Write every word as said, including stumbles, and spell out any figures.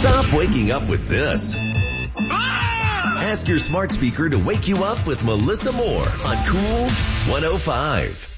Stop waking up with this. Ask your smart speaker to wake you up with Melissa Moore on Cool one oh five.